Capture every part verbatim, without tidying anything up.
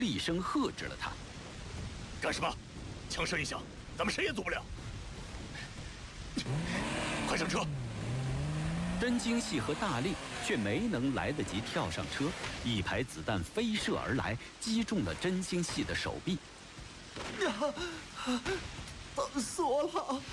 厉声喝止了他：“ 干什么？枪声一响，咱们谁也走不了。快上车！” 真经系和大令却没能来得及跳上车，一排子弹飞射而来，击中了真经系的手臂。 呀，疼死我了！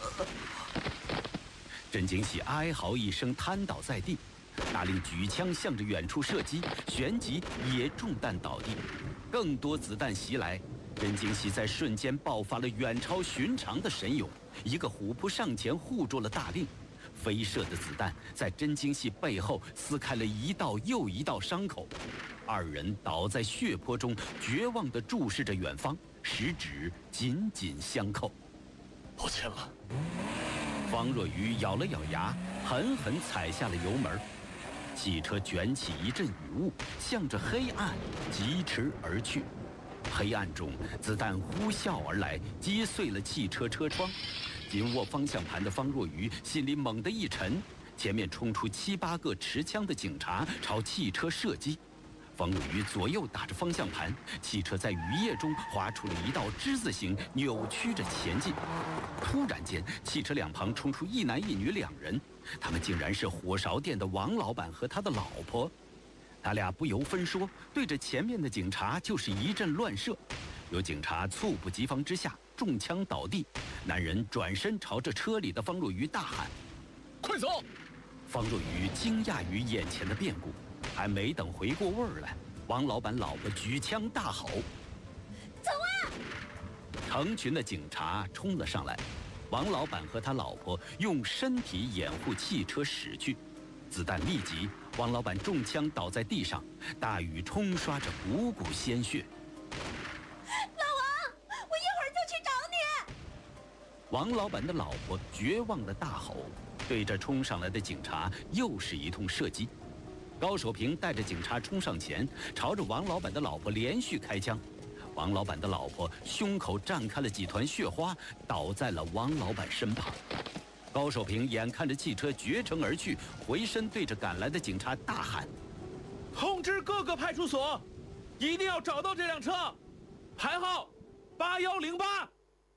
真经系哀嚎一声，瘫倒在地。大令举枪向着远处射击，旋即也中弹倒地。更多子弹袭来，真经系在瞬间爆发了远超寻常的神勇，一个虎扑上前护住了大令。飞射的子弹在真经系背后撕开了一道又一道伤口，二人倒在血泊中，绝望地注视着远方，十指紧紧相扣。 抱歉了。 方若愚咬了咬牙，狠狠踩下了油门。汽车卷起一阵雨雾，向着黑暗疾驰而去。黑暗中，子弹呼啸而来，击碎了汽车车窗。紧握方向盘的方若愚心里猛地一沉，前面冲出七八个持枪的警察，朝汽车射击。方若愚左右打着方向盘，汽车在雨夜中划出了一道之字形，扭曲着前进。突然间，汽车两旁冲出一男一女两人，他们竟然是火烧店的王老板和他的老婆。他俩不由分说，对着前面的警察就是一阵乱射。有警察猝不及防之下中枪倒地，男人转身朝着车里的方若愚大喊：“ 快走！” 方若愚惊讶于眼前的变故，还没等回过味儿来，王老板老婆举枪大吼：“ 走啊！” 成群的警察冲了上来，王老板和他老婆用身体掩护汽车驶去。子弹立即，王老板中枪倒在地上，大雨冲刷着股股鲜血。 老王，我一会儿就去找你！ 王老板的老婆绝望地大吼，对着冲上来的警察又是一通射击。高守平带着警察冲上前，朝着王老板的老婆连续开枪。王老板的老婆胸口绽开了几团血花，倒在了王老板身旁。高守平眼看着汽车绝尘而去，回身对着赶来的警察大喊：“ 通知各个派出所，一定要找到这辆车，牌号八幺零八。”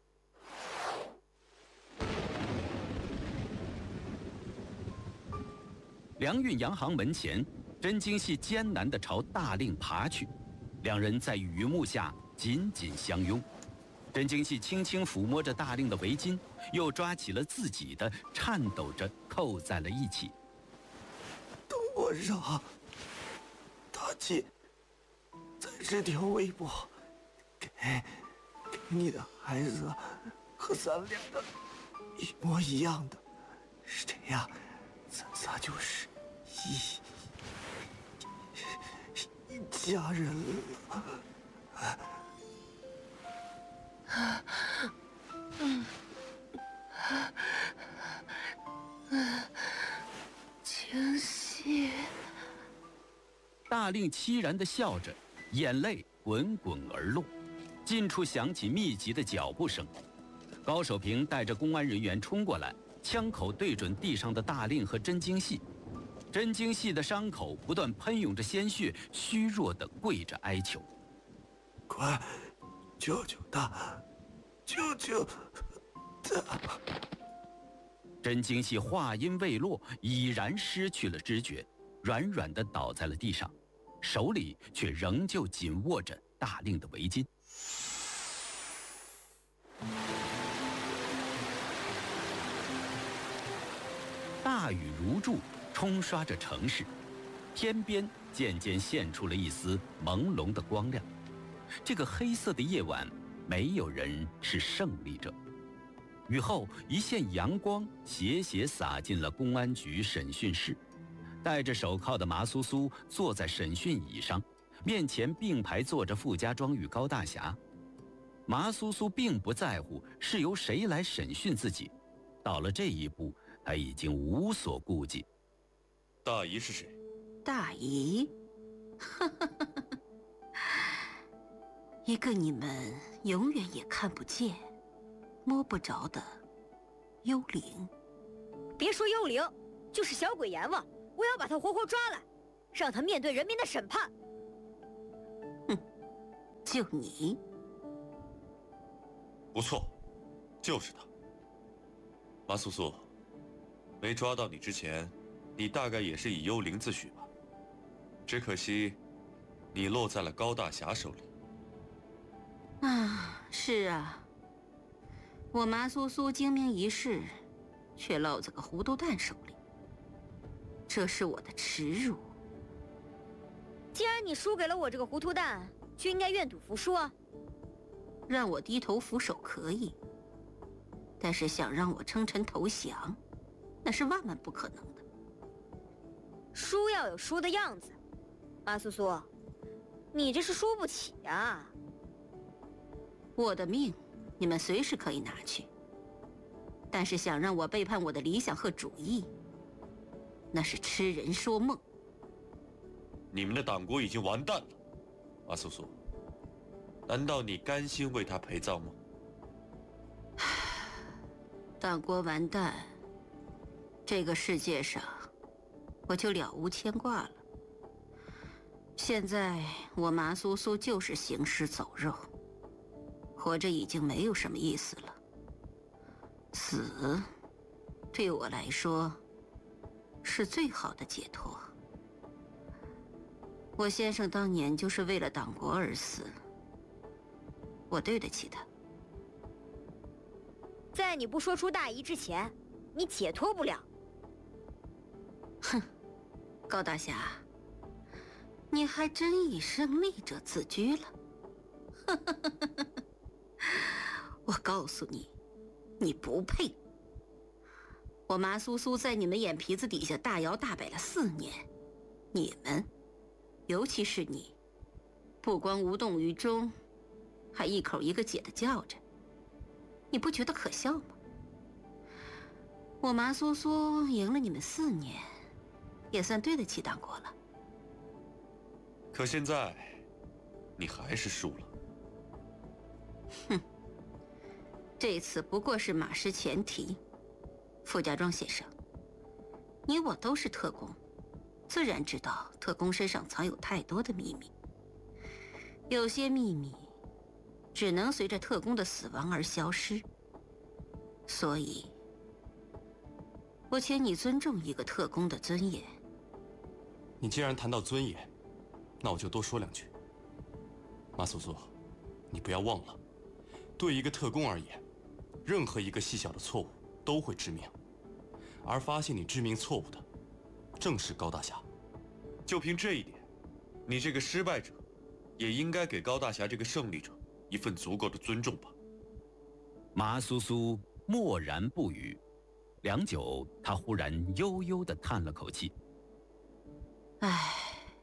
梁运洋行门前，真经系艰难地朝大令爬去，两人在雨幕下紧紧相拥。真经系轻轻抚摸着大令的围巾，又抓起了自己的，颤抖着扣在了一起。 多少？大姐，在这条微博，给给你的孩子和咱俩的一模一样的，是这样，咱仨就是一一家人了。 嗯，经系。 大令凄然地笑着，眼泪滚滚而落。近处响起密集的脚步声，高守平带着公安人员冲过来，枪口对准地上的大令和真经系。真经系的伤口不断喷涌着鲜血，虚弱地跪着哀求：“ 快，救救他！救救他！” 真经系话音未落，已然失去了知觉，软软地倒在了地上，手里却仍旧紧握着大令的围巾。大雨如注，冲刷着城市，天边渐渐现出了一丝朦胧的光亮。这个黑色的夜晚，没有人是胜利者。雨后，一线阳光斜斜洒进了公安局审讯室。戴着手铐的麻苏苏坐在审讯椅上，面前并排坐着傅家庄与高大侠。麻苏苏并不在乎是由谁来审讯自己，到了这一步，他已经无所顾忌。 大姨是谁？ 大姨，一个你们永远也看不见、摸不着的幽灵。 别说幽灵，就是小鬼阎王，我要把他活活抓来，让他面对人民的审判。 哼， 就你。 不错，就是他。马苏苏，没抓到你之前，你大概也是以幽灵自诩吧？只可惜，你落在了高大侠手里。 啊，是啊，我麻苏苏精明一世，却落在个糊涂蛋手里，这是我的耻辱。 既然你输给了我这个糊涂蛋，就应该愿赌服输啊！ 让我低头俯首可以，但是想让我称臣投降，那是万万不可能的。 输要有输的样子，马苏苏，你这是输不起啊！ 我的命，你们随时可以拿去，但是想让我背叛我的理想和主义，那是痴人说梦。 你们的党国已经完蛋了，马苏苏，难道你甘心为他陪葬吗？ 党国完蛋，这个世界上我就了无牵挂了。现在我麻苏苏就是行尸走肉，活着已经没有什么意思了。死，对我来说，是最好的解脱。我先生当年就是为了党国而死，我对得起他。 在你不说出大义之前，你解脱不了。 哼，高大侠，你还真以胜利者自居了。我告诉你，你不配。我麻苏苏在你们眼皮子底下大摇大摆了四年，你们，尤其是你，不光无动于衷，还一口一个姐的叫着，你不觉得可笑吗？我麻苏苏赢了你们四年，也算对得起党国了。 可现在，你还是输了。 哼，这次不过是马失前蹄。傅家庄先生，你我都是特工，自然知道特工身上藏有太多的秘密。有些秘密只能随着特工的死亡而消失，所以我请你尊重一个特工的尊严。 你既然谈到尊严，那我就多说两句。马苏苏，你不要忘了，对一个特工而言，任何一个细小的错误都会致命，而发现你致命错误的，正是高大侠。 就凭这一点，你这个失败者，也应该给高大侠这个胜利者一份足够的尊重吧。 麻苏苏默然不语，良久，他忽然悠悠地叹了口气：“ 唉，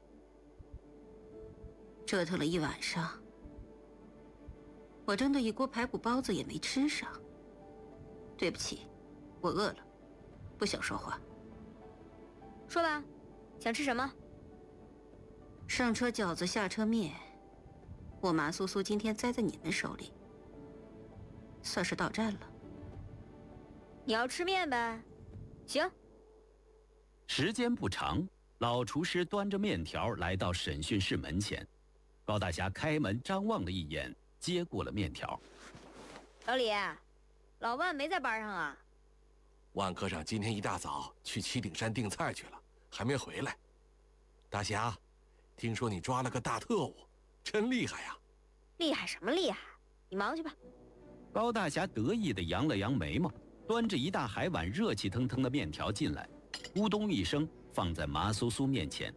折腾了一晚上，我蒸的一锅排骨包子也没吃上。对不起，我饿了，不想说话。 说吧，想吃什么？ 上车饺子，下车面。我麻苏苏今天栽在你们手里，算是到站了。 你要吃面呗？行。” 时间不长，老厨师端着面条来到审讯室门前。高大侠开门张望了一眼，接过了面条。 老李，老万没在班上啊？ 万科长今天一大早去七顶山订菜去了，还没回来。大侠，听说你抓了个大特务，真厉害呀！ 厉害什么厉害？你忙去吧。 高大侠得意地扬了扬眉毛，端着一大海碗热气腾腾的面条进来，咕咚一声放在麻苏苏面前。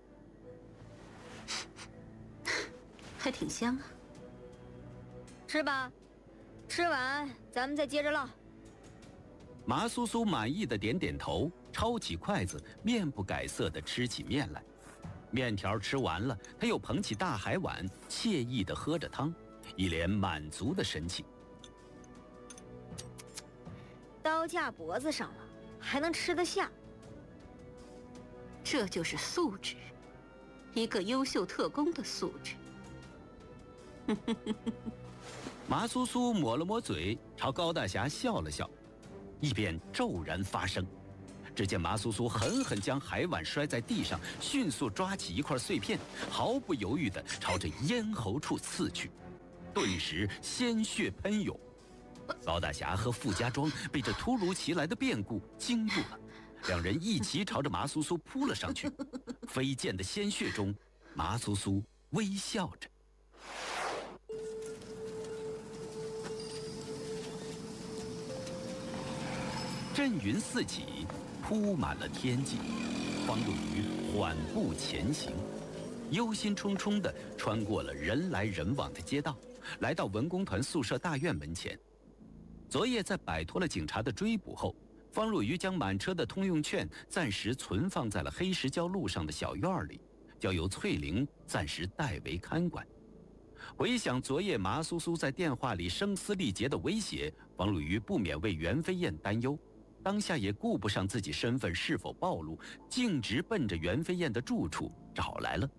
还挺香啊。 吃吧，吃完咱们再接着唠。 麻苏苏满意的点点头，抄起筷子，面不改色地吃起面来。面条吃完了，他又捧起大海碗，惬意地喝着汤，一脸满足的神情。 刀架脖子上了，还能吃得下， 这就是素质，一个优秀特工的素质。 麻苏苏抹了抹嘴，朝高大侠笑了笑，一边骤然发声。只见麻苏苏狠狠将海碗摔在地上，迅速抓起一块碎片，毫不犹豫地朝着咽喉处刺去。 顿时鲜血喷涌。高大侠和傅家庄被这突如其来的变故惊住了，两人一齐朝着麻苏苏扑了上去。飞溅的鲜血中，麻苏苏微笑着。阵云四起，铺满了天际。方若愚缓步前行，忧心忡忡地穿过了人来人往的街道，来到文工团宿舍大院门前。昨夜在摆脱了警察的追捕后，方若愚将满车的通用券暂时存放在了黑石礁路上的小院里，交由翠玲暂时代为看管。回想昨夜麻苏苏在电话里声嘶力竭的威胁，方若愚不免为袁飞燕担忧，当下也顾不上自己身份是否暴露，径直奔着袁飞燕的住处找来了。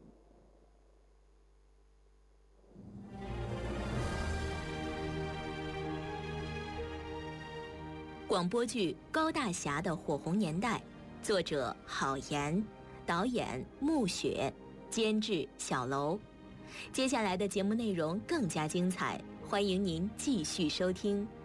广播剧《高大侠的火红年代》，作者郝岩，导演穆雪，监制小楼。接下来的节目内容更加精彩，欢迎您继续收听。